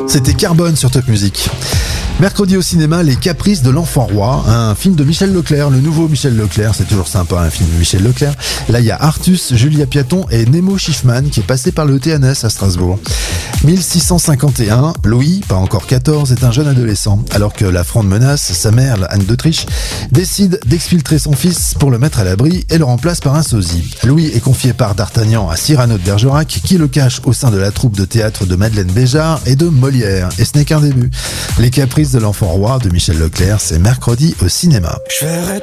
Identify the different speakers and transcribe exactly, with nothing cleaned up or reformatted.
Speaker 1: C'était Carbone sur Top Music. Mercredi au cinéma, Les Caprices de l'Enfant Roi, un film de Michel Leclerc, le nouveau Michel Leclerc, c'est toujours sympa un film de Michel Leclerc. Là il y a Artus, Julia Piaton et Nemo Schiffman qui est passé par le T N S à Strasbourg. mille six cent cinquante et un, Louis, pas encore quatorze, est un jeune adolescent. Alors que la Fronde menace, sa mère, Anne d'Autriche, décide d'exfiltrer son fils pour le mettre à l'abri et le remplace par un sosie. Louis est confié par D'Artagnan à Cyrano de Bergerac qui le cache au sein de la troupe de théâtre de Madeleine Béjart et de Molière. Et ce n'est qu'un début. Les Caprices de l'Enfant Roi de Michel Leclerc, c'est mercredi au cinéma.